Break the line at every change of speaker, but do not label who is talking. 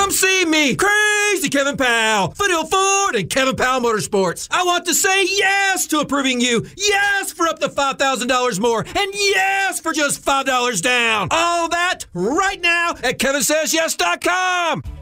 Come see me, Crazy Kevin Powell, Foothill Ford and Kevin Powell Motorsports. I want to say yes to approving you, yes for up to $5,000 more, and yes for just $5 down. All that right now at kevinsays yes.com.